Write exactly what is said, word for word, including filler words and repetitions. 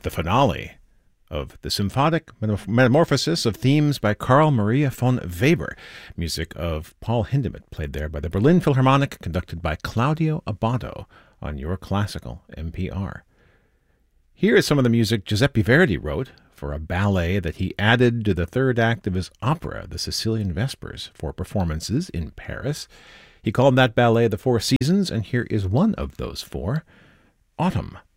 the finale of the symphonic metamorphosis of themes by Carl Maria von Weber, music of Paul Hindemith, played there by the Berlin Philharmonic, conducted by Claudio Abbado on Your Classical N P R. Here is some of the music Giuseppe Verdi wrote for a ballet that he added to the third act of his opera, The Sicilian Vespers, for performances in Paris. He called that ballet The Four Seasons, and here is one of those four, Autumn.